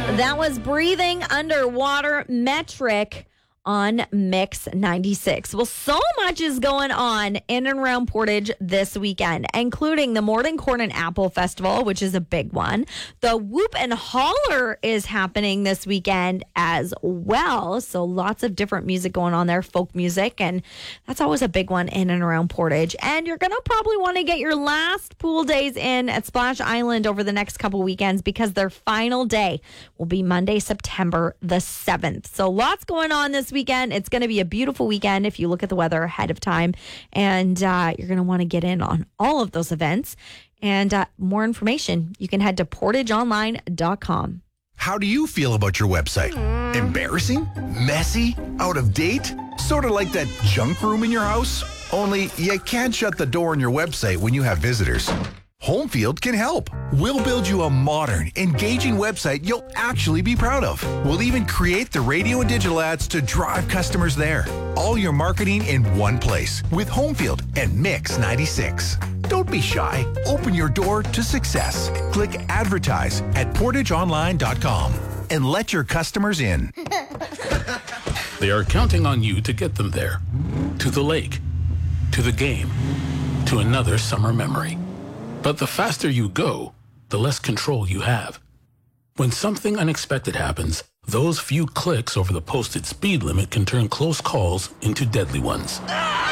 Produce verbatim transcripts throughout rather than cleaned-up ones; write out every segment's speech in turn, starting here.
That was Breathing Underwater, Metric on Mix ninety-six. Well, so much is going on in and around Portage this weekend, including the Morton Corn and Apple Festival, which is a big one. The Whoop and Holler is happening this weekend as well. So lots of different music going on there, folk music, and that's always a big one in and around Portage. And you're going to probably want to get your last pool days in at Splash Island over the next couple weekends because their final day will be Monday, September the seventh. So lots going on this weekend. It's going to be a beautiful weekend if you look at the weather ahead of time, and uh, you're going to want to get in on all of those events. And uh, more information, you can head to portage online dot com. How do you feel about your website? Embarrassing? Messy? Out of date? Sort of like that junk room in your house? Only you can't shut the door on your website when you have visitors. Homefield can help. We'll build you a modern, engaging website you'll actually be proud of. We'll even create the radio and digital ads to drive customers there. All your marketing in one place with Homefield and Mix ninety-six. Don't be shy. Open your door to success. Click advertise at portage online dot com and let your customers in. They are counting on you to get them there. To the lake, to the game, to another summer memory. But the faster you go, the less control you have. When something unexpected happens, those few clicks over the posted speed limit can turn close calls into deadly ones.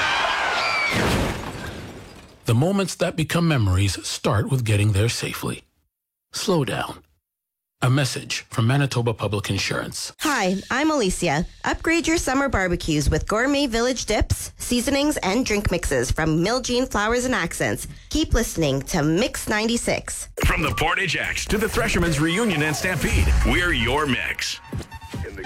The moments that become memories start with getting there safely. Slow down. A message from Manitoba Public Insurance. Hi, I'm Alicia. Upgrade your summer barbecues with gourmet village dips, seasonings, and drink mixes from Miljean Flowers and Accents. Keep listening to Mix ninety-six. From the Portage X to the Threshermen's Reunion and Stampede, we're your mix.